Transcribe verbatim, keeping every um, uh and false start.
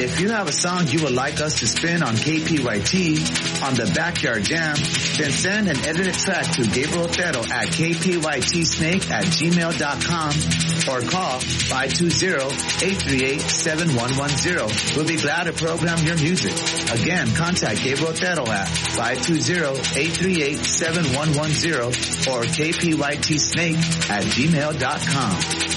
If you have a song you would like us to spin on K P Y T on the Backyard Jam, then send an edited track to Gabriel Otero at k p y t snake at gmail dot com or call five two zero, eight three eight, seven one one zero. We'll be glad to program your music. Again, contact Gabriel Otero at five two zero, eight three eight, seven one one zero or k p y t snake at gmail dot com.